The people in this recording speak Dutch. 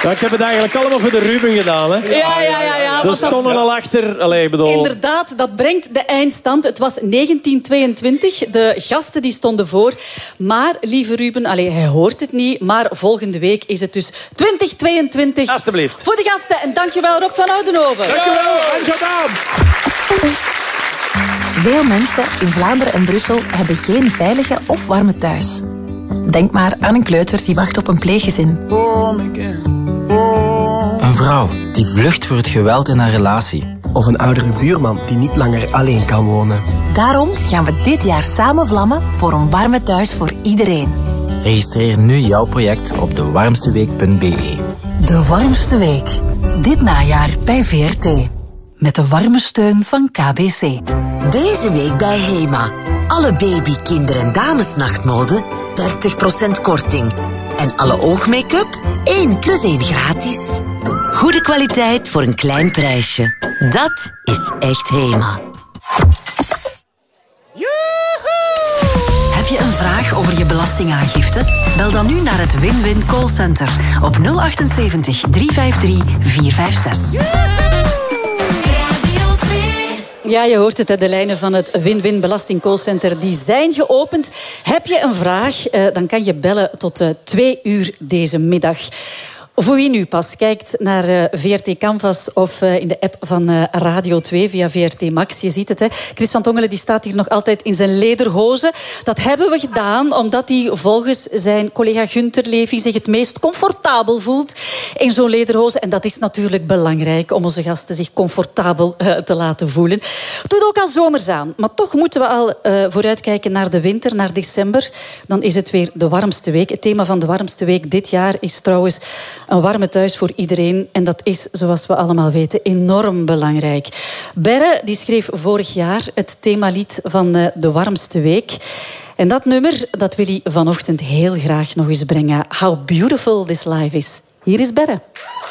Ja, ik heb het eigenlijk allemaal voor de Ruben gedaan. Hè? Ja. We stonden al achter. Allee, bedoel... Inderdaad, dat brengt de eindstand. Het was 1922. De gasten die stonden voor. Maar, lieve Ruben, hij hoort het niet. Maar volgende week is het dus 2022. Alsjeblieft. Voor de gasten. En dankjewel Rob van Oudenhoven. Dankjewel, Anja Daams. Veel mensen in Vlaanderen en Brussel hebben geen veilige of warme thuis. Denk maar aan een kleuter die wacht op een pleeggezin. Een vrouw die vlucht voor het geweld in haar relatie. Of een oudere buurman die niet langer alleen kan wonen. Daarom gaan we dit jaar samen vlammen voor een warme thuis voor iedereen. Registreer nu jouw project op dewarmsteweek.be. De warmste week. Dit najaar bij VRT. Met de warme steun van KBC. Deze week bij HEMA. Alle baby-, kinder- en damesnachtmode 30% korting. En alle oogmake-up 1 + 1 gratis. Goede kwaliteit voor een klein prijsje. Dat is echt HEMA. Heb je een vraag over je belastingaangifte? Bel dan nu naar het Win-Win Callcenter op 078 353 456. Ja, je hoort het, de lijnen van het Win-Win Belasting Callcenter die zijn geopend. Heb je een vraag, dan kan je bellen tot 2 uur deze middag. Voor wie nu pas kijkt naar VRT Canvas of in de app van Radio 2 via VRT Max, je ziet het, hè. Chris van Tongelen die staat hier nog altijd in zijn lederhozen. Dat hebben we gedaan omdat hij volgens zijn collega Gunther Levy zich het meest comfortabel voelt in zo'n lederhozen. En dat is natuurlijk belangrijk om onze gasten zich comfortabel te laten voelen. Het doet ook al zomers aan, maar toch moeten we al vooruitkijken naar de winter, naar december. Dan is het weer de warmste week. Het thema van de warmste week dit jaar is trouwens een warme thuis voor iedereen. En dat is, zoals we allemaal weten, enorm belangrijk. Berre die schreef vorig jaar het themalied van de warmste week. En dat nummer dat wil hij vanochtend heel graag nog eens brengen. How beautiful this life is. Hier is Berre.